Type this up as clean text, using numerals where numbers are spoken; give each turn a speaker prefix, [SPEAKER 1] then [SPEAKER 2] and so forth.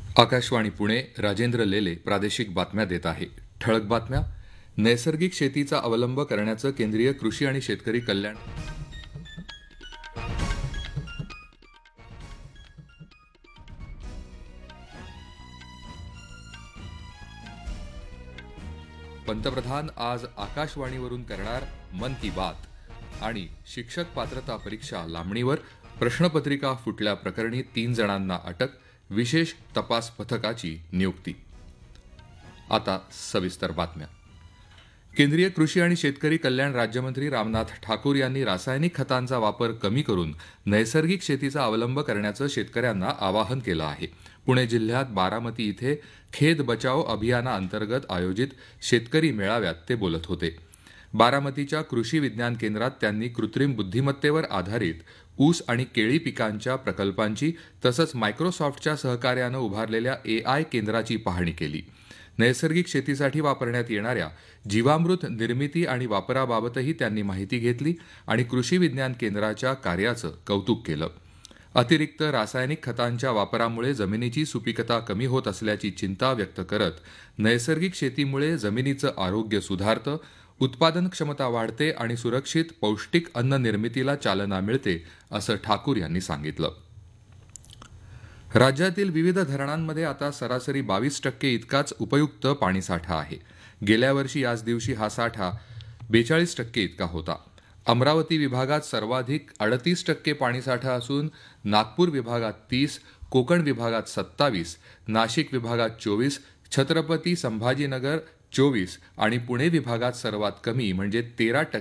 [SPEAKER 1] आकाशवाणी पुणे, राजेंद्र लेले प्रादेशिक बातम्या देत आहे. ठळक बातम्या. नैसर्गिक शेतीचा अवलंब करण्याचं केंद्रीय कृषी आणि शेतकरी कल्याण पंतप्रधान आज आकाशवाणीवरून करणार मन की बात. आणि शिक्षक पात्रता परीक्षा लांबणीवर, प्रश्नपत्रिका फुटल्या प्रकरणी 3 जणांना अटक, विशेष तपास पथकाची नियुक्ती. आता सविस्तर बातम्या. केंद्रीय कृषी आणि शेतकरी कल्याण राज्यमंत्री रामनाथ ठाकूर यांनी रासायनिक खतांचा वापर कमी करून नैसर्गिक शेतीचा अवलंब करण्याचं शेतकऱ्यांना आवाहन केलं आहे. पुणे जिल्ह्यात बारामती इथे खेत बचाव अभियानाअंतर्गत आयोजित शेतकरी मेळाव्यात ते बोलत होते. बारामतीच्या कृषी विज्ञान केंद्रात त्यांनी कृत्रिम बुद्धिमत्तेवर आधारित ऊस आणि केळी पिकांच्या प्रकल्पांची तसंच मायक्रोसॉफ्टच्या सहकार्यानं उभारलेल्या AI केंद्राची पाहणी केली. नैसर्गिक शेतीसाठी वापरण्यात येणाऱ्या जीवामृत निर्मिती आणि वापराबाबतही त्यांनी माहिती घेतली आणि कृषी विज्ञान केंद्राच्या कार्याचं कौतुक केलं. अतिरिक्त रासायनिक खतांच्या वापरामुळे जमिनीची सुपीकता कमी होत असल्याची चिंता व्यक्त करत नैसर्गिक शेतीमुळे जमिनीचं आरोग्य सुधारतं, उत्पादन क्षमता वाढते आणि सुरक्षित पौष्टिक अन्न निर्मितीला चालना मिळते, असं ठाकूर यांनी सांगितलं. राज्यातील विविध धरणांमध्ये आता सरासरी 22% इतकाच उपयुक्त पाणीसाठा आहे. गेल्या वर्षी याच दिवशी हा साठा 42% इतका होता. अमरावती विभागात सर्वाधिक 38% पाणीसाठा असून नागपूर विभागात 30, कोकण विभागात 27, नाशिक विभागात 24, छत्रपती संभाजीनगर 24 आणि पुणे विभागात सर्वात कमी म्हणजे 13%